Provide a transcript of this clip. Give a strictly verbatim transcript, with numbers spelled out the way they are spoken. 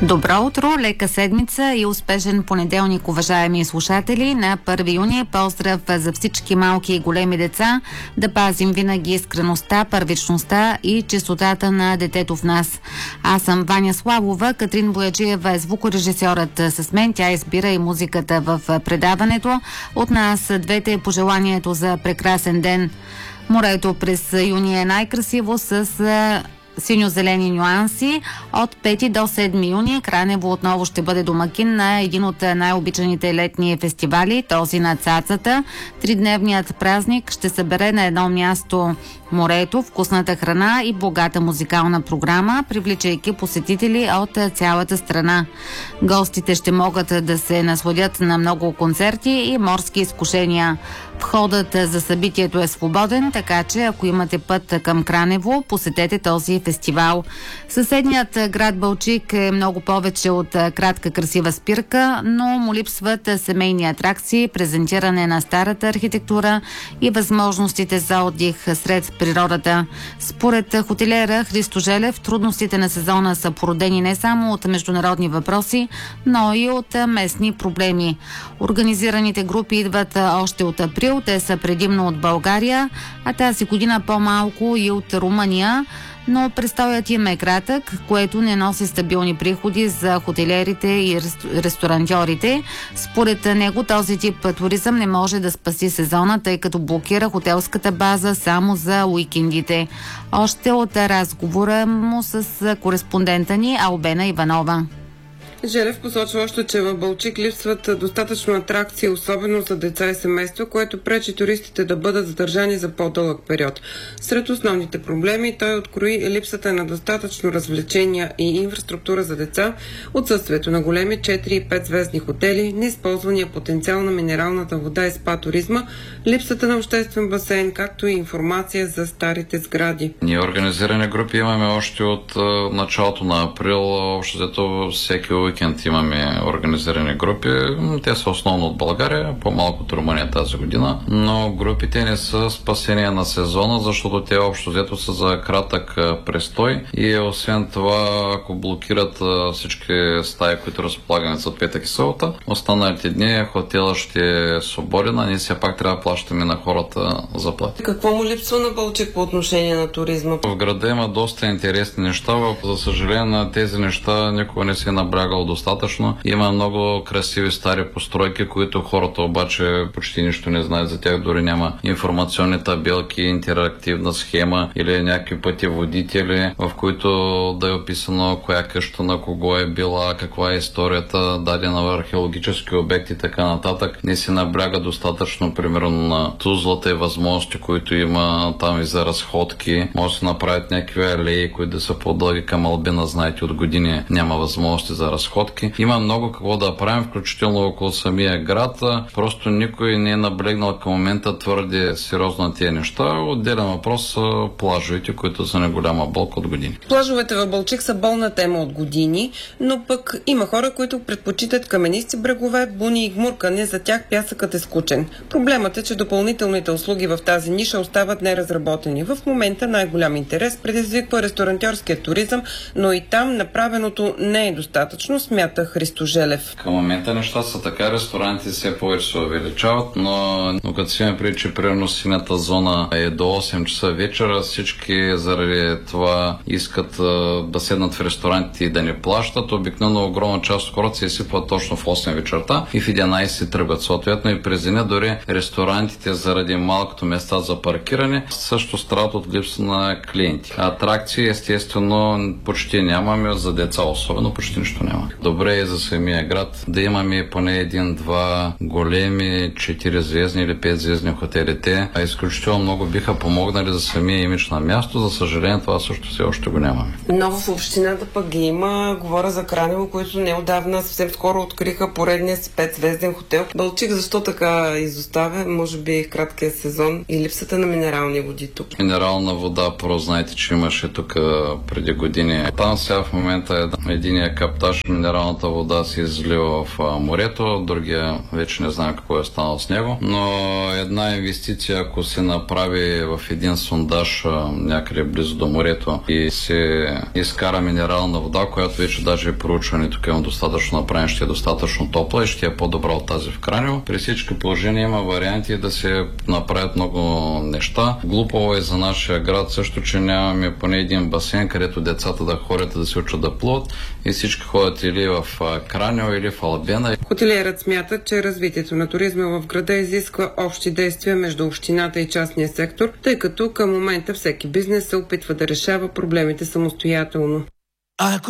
Добро утро, лека седмица и успешен понеделник, уважаеми слушатели. На първи юни поздрав за всички малки и големи деца. Да пазим винаги искреността, първичността и чистотата на детето в нас. Аз съм Ваня Славова, Катрин Бояджиева е звукорежисьорът с мен. Тя избира и музиката в предаването. От нас двете пожеланието за прекрасен ден. Морето през юни е най-красиво с синьо-зелени нюанси. От пети до седми юни Кранево отново ще бъде домакин на един от най-обичаните летни фестивали, този на Цацата. Тридневният празник ще събере на едно място морето, вкусната храна и богата музикална програма, привличайки посетители от цялата страна. Гостите ще могат да се насладят на много концерти и морски изкушения. Входът за събитието е свободен, така че ако имате път към Кранево, посетете този фестивал. Съседният град Балчик е много повече от кратка красива спирка, но му липсват семейни атракции, презентиране на старата архитектура и възможностите за отдих сред природата. Според хотелиера Христо Желев, трудностите на сезона са породени не само от международни въпроси, но и от местни проблеми. Организираните групи идват още от април. Те са предимно от България, а тази година по-малко и от Румъния, но престоят им е кратък, което не носи стабилни приходи за хотелиерите и ресторантьорите. Според него този тип туризъм не може да спаси сезона, тъй като блокира хотелската база само за уикендите. Още от разговора му с кореспондента ни Албена Иванова. Желев посочва още, че в Балчик липсват достатъчно атракции, особено за деца и семейства, което пречи туристите да бъдат задържани за по-дълъг период. Сред основните проблеми той открои липсата на достатъчно развлечения и инфраструктура за деца, отсъствието на големи четири и пет звездни хотели, неизползвания потенциал на минералната вода и спа туризма, липсата на обществен басейн, както и информация за старите сгради. Ние организирани групи имаме още от началото на април, общо взето всеки уикенд имаме организирани групи. Те са основно от България, по-малко от Румъния тази година, но групите не са спасение на сезона, защото те общо взето са за кратък престой и освен това, ако блокират всички стаи, които разполагаме за петък и събота, останалите дни хотела ще е свободен, а ние все пак трябва да плащаме на хората заплати. Какво му липсва на Балчик по отношение на туризма? В града има доста интересни неща. За съжаление на тези неща никога не се е набрягал достатъчно. Има много красиви стари постройки, които хората обаче почти нищо не знаят за тях, дори няма информационни табелки, интерактивна схема или някакви пътеводители, в които да е описано коя къща на кого е била, каква е историята, дадена в археологически обекти и така нататък. Не се набляга достатъчно, примерно, на Тузлата и възможности, които има там и за разходки. Може да се направят някакви алеи, които да са по-дълги към Албена, знаете, от години няма възможности за разходки. Има много какво да правим, включително около самия град. Просто никой не е наблегнал към момента твърде сериозно на тези неща. Отделен въпрос са плажовете, които са неголяма болка от години. Плажовете в Балчик са болна тема от години, но пък има хора, които предпочитат каменисти брегове, буни и гмуркане. За тях пясъкът е скучен. Проблемът е, че допълнителните услуги в тази ниша остават неразработени. В момента най-голям интерес предизвиква ресторантьорския туризъм, но и там направеното не е достатъчно, смята Христо Желев. Към момента неща са така, ресторантите все повече се увеличават, но, но като си ме преди, че примерно синята зона е до осем часа вечера, всички заради това искат а, да седнат в ресторантите и да не плащат. Обикновено огромна част от хората се изсипват точно в осем вечерта и в единайсет тръгват. Съответно и през деня дори ресторантите заради малкото места за паркиране също страдат от липса на клиенти. Атракции естествено почти нямаме, за деца особено почти нищо няма. Добре е за самия град да имаме поне един-два големи четири звездни или пет звездни хотелите, а изключително много биха помогнали за самия имидж на място. За съжаление това също все още го нямаме. Но в общината пък ги има. Говоря за Кранево, които неотдавна съвсем скоро откриха поредния си пет звезден хотел. Балчик защо така изоставя? Може би краткия сезон и липсата на минерални води тук. Минерална вода, про знаете, че имаше тук преди години. Там сега в момента е единия каптаж минералната вода се излива в морето, другия вече не знам какво е станало с него, но една инвестиция, ако се направи в един сондаж някъде близо до морето и се изкара минерална вода, която вече даже проучването има достатъчно направено, ще е достатъчно топла и ще е по-добра от тази в Кранево. При всички положения има варианти да се направят много неща. Глупаво е за нашия град също, че нямаме поне един басейн, където децата да ходят да се учат да плуват и всички ходят или в Кранево, или в Албена. Хотелиерът смята, че развитието на туризма в града изисква общи действия между общината и частния сектор, тъй като към момента всеки бизнес се опитва да решава проблемите самостоятелно.